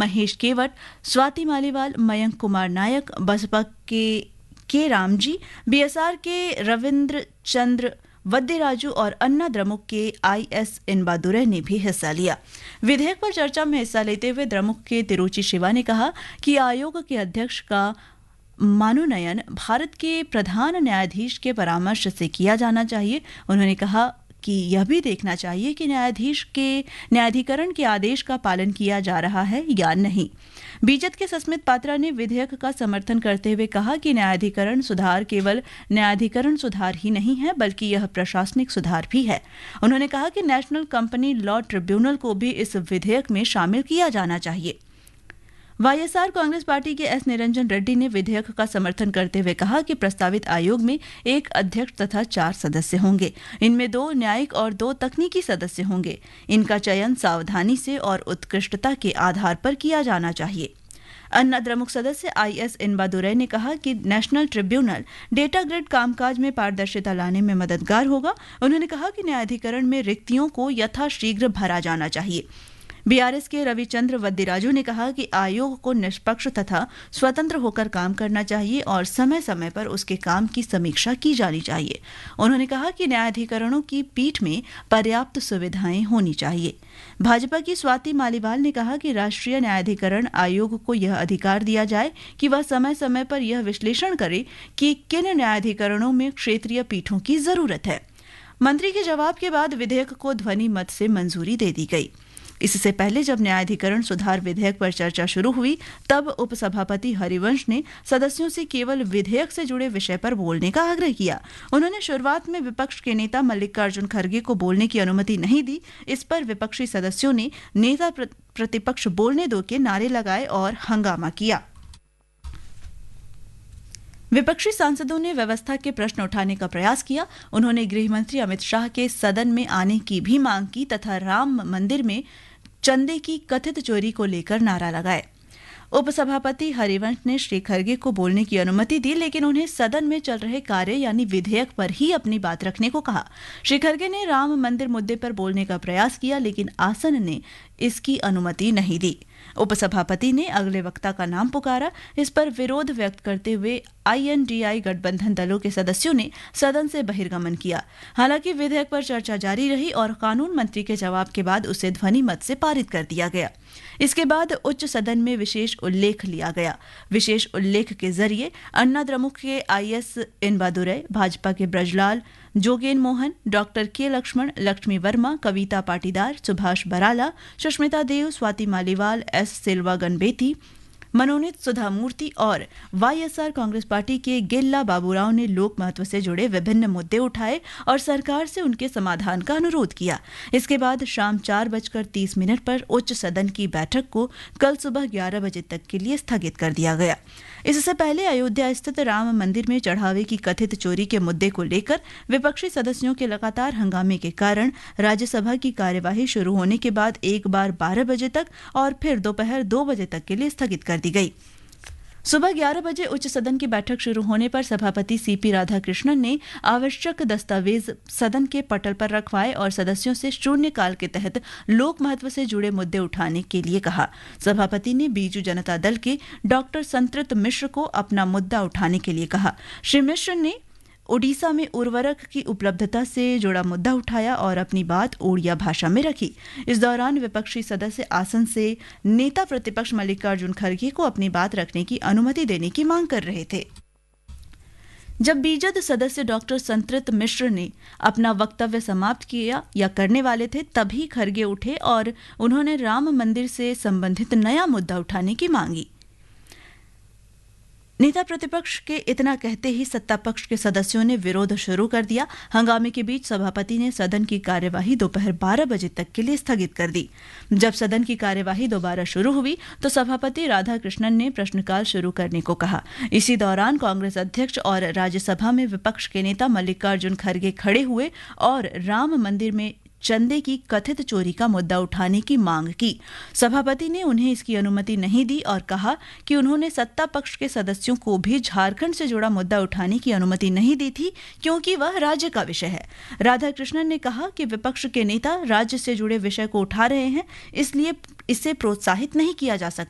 महेश केवट, स्वाति मालीवाल, मयंक कुमार नायक, बसपा के रामजी, बीएसआर के रविंद्र चंद्र वद्देराजू और अन्ना द्रमुक के IS इनबादुरै ने भी हिस्सा लिया। विधेयक पर चर्चा में हिस्सा लेते हुए द्रमुक के तिरुचि शिवा ने कहा कि आयोग के अध्यक्ष का मनोनयन भारत के प्रधान न्यायाधीश के परामर्श से किया जाना चाहिए। उन्होंने कहा कि यह भी देखना चाहिए कि न्यायाधिकरण के आदेश का पालन किया जा रहा है या नहीं। बीजेपी के सस्मित पात्रा ने विधेयक का समर्थन करते हुए कहा कि न्यायाधिकरण सुधार केवल न्यायाधिकरण सुधार ही नहीं है, बल्कि यह प्रशासनिक सुधार भी है। उन्होंने कहा कि नेशनल कंपनी लॉ ट्रिब्यूनल को भी इस विधेयक में शामिल किया जाना चाहिए। वाईएसआर कांग्रेस पार्टी के एस निरंजन रेड्डी ने विधेयक का समर्थन करते हुए कहा कि प्रस्तावित आयोग में एक अध्यक्ष तथा 4 सदस्य होंगे। इनमें 2 न्यायिक और 2 तकनीकी सदस्य होंगे। इनका चयन सावधानी से और उत्कृष्टता के आधार पर किया जाना चाहिए। अन्ना द्रमुक सदस्य IS इनबादुरै ने कहा कि नेशनल ट्रिब्यूनल डेटा ग्रिड कामकाज में पारदर्शिता लाने में मददगार होगा। उन्होंने कहा कि न्यायाधिकरण में रिक्तियों को यथाशीघ्र भरा जाना चाहिए। बीआरएस के रविचंद्र वद्देराजू ने कहा कि आयोग को निष्पक्ष तथा स्वतंत्र होकर काम करना चाहिए और समय समय पर उसके काम की समीक्षा की जानी चाहिए। उन्होंने कहा कि न्यायाधिकरणों की पीठ में पर्याप्त सुविधाएं होनी चाहिए। भाजपा की स्वाति मालीवाल ने कहा कि राष्ट्रीय न्यायाधिकरण आयोग को यह अधिकार दिया जाए कि वह समय समय पर यह विश्लेषण करे कि किन न्यायाधिकरणों में क्षेत्रीय पीठों की जरूरत है। मंत्री के जवाब के बाद विधेयक को ध्वनि मत से मंजूरी दे दी गई। इससे पहले जब न्यायाधिकरण सुधार विधेयक पर चर्चा शुरू हुई, तब उपसभापति हरिवंश ने सदस्यों से केवल विधेयक से जुड़े विषय पर बोलने का आग्रह किया। उन्होंने शुरुआत में विपक्ष के नेता मल्लिकार्जुन खड़गे को बोलने की अनुमति नहीं दी। इस पर विपक्षी सदस्यों ने नेता प्रतिपक्ष बोलने दो के नारे लगाए और हंगामा किया। विपक्षी सांसदों ने व्यवस्था के प्रश्न उठाने का प्रयास किया। उन्होंने गृह मंत्री अमित शाह के सदन में आने की भी मांग की तथा राम मंदिर में चंदे की कथित चोरी को लेकर नारा लगाए। उपसभापति हरिवंश ने श्री खड़गे को बोलने की अनुमति दी, लेकिन उन्हें सदन में चल रहे कार्य यानी विधेयक पर ही अपनी बात रखने को कहा। श्री खड़गे ने राम मंदिर मुद्दे पर बोलने का प्रयास किया, लेकिन आसन ने इसकी अनुमति नहीं दी। उपसभापति ने अगले वक्ता का नाम पुकारा। इस पर विरोध व्यक्त करते हुए INDI गठबंधन दलों के सदस्यों ने सदन से बहिर्गमन किया। हालांकि विधेयक पर चर्चा जारी रही और कानून मंत्री के जवाब के बाद उसे ध्वनि मत से पारित कर दिया गया। इसके बाद उच्च सदन में विशेष उल्लेख लिया गया। विशेष उल्लेख के जरिए अन्ना द्रमुक के IS इनबादुरै, भाजपा के ब्रजलाल, जोगेन मोहन, डॉक्टर के लक्ष्मण, लक्ष्मी वर्मा, कविता पाटीदार, सुभाष बराला, सुष्मिता देव, स्वाति मालीवाल, S सिल्वा गणबेती, मनोनीत सुधा मूर्ति और वाईएसआर कांग्रेस पार्टी के गेल्ला बाबूराव ने लोक महत्व से जुड़े विभिन्न मुद्दे उठाए और सरकार से उनके समाधान का अनुरोध किया। इसके बाद शाम 4:30 पर उच्च सदन की बैठक को कल सुबह 11 बजे तक के लिए स्थगित कर दिया गया। इससे पहले अयोध्या स्थित राम मंदिर में चढ़ावे की कथित चोरी के मुद्दे को लेकर विपक्षी सदस्यों के लगातार हंगामे के कारण राज्यसभा की कार्यवाही शुरू होने के बाद एक बार 12 बजे तक और फिर दोपहर 2 बजे तक के लिए स्थगित कर दी गई। सुबह 11 बजे उच्च सदन की बैठक शुरू होने पर सभापति CP राधाकृष्णन ने आवश्यक दस्तावेज सदन के पटल पर रखवाए और सदस्यों से शून्यकाल के तहत लोक महत्व से जुड़े मुद्दे उठाने के लिए कहा। सभापति ने बीजू जनता दल के डॉक्टर संतृत मिश्र को अपना मुद्दा उठाने के लिए कहा। श्री मिश्र ने ओडिशा में उर्वरक की उपलब्धता से जुड़ा मुद्दा उठाया और अपनी बात ओडिया भाषा में रखी। इस दौरान विपक्षी सदस्य आसन से नेता प्रतिपक्ष मल्लिकार्जुन खड़गे को अपनी बात रखने की अनुमति देने की मांग कर रहे थे। जब बीजद सदस्य डॉक्टर संतृत मिश्र ने अपना वक्तव्य समाप्त किया या करने वाले थे, तभी खड़गे उठे और उन्होंने राम मंदिर से संबंधित नया मुद्दा उठाने की मांगी। नेता प्रतिपक्ष के इतना कहते ही सत्ता पक्ष के सदस्यों ने विरोध शुरू कर दिया। हंगामे के बीच सभापति ने सदन की कार्यवाही दोपहर 12 बजे तक के लिए स्थगित कर दी। जब सदन की कार्यवाही दोबारा शुरू हुई तो सभापति राधाकृष्णन ने प्रश्नकाल शुरू करने को कहा। इसी दौरान कांग्रेस अध्यक्ष और राज्यसभा में विपक्ष के नेता मल्लिकार्जुन खड़गे खड़े हुए और राम मंदिर में चंदे की कथित चोरी का मुद्दा उठाने की मांग की। सभापति ने उन्हें इसकी अनुमति नहीं दी और कहा कि उन्होंने सत्ता पक्ष के सदस्यों को भी झारखंड से जुड़ा मुद्दा उठाने की अनुमति नहीं दी थी, क्योंकि वह राज्य का विषय है। राधाकृष्णन ने कहा कि विपक्ष के नेता राज्य से जुड़े विषय को उठा रहे हैं, इसलिए इसे प्रोत्साहित नहीं किया जा सकता।